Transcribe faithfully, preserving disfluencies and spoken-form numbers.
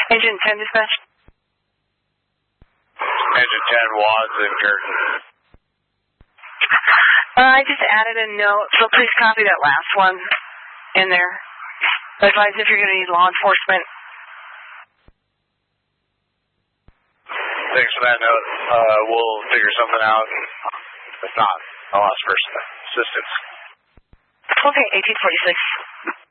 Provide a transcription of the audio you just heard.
Engine ten dispatch. Engine ten, Wads and Curtin. Uh, I just added a note, so please copy that last one in there. Advise if you're going to need law enforcement. Thanks for that note. Uh, we'll figure something out. If not, I'll ask for assistance. Okay, eighteen forty-six.